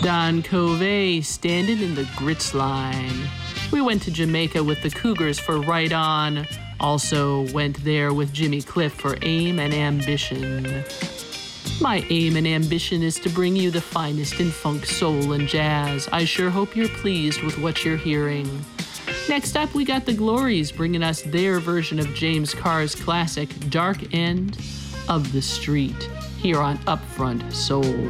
Don Covey standing in the grits line. We went to Jamaica with the Cougars for Right On. Also went there with Jimmy Cliff for Aim and Ambition. My aim and ambition is to bring you the finest in funk, soul, and jazz. I sure hope you're pleased with what you're hearing. Next up, we got the Glories bringing us their version of James Carr's classic Dark End of the Street here on Upfront Soul.